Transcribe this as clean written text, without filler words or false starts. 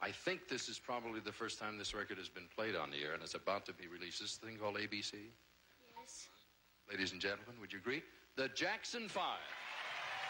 I think this is probably the first time this record has been played on the air, and it's about to be released. This thing called ABC? Yes. Ladies and gentlemen, would you agree? The Jackson 5.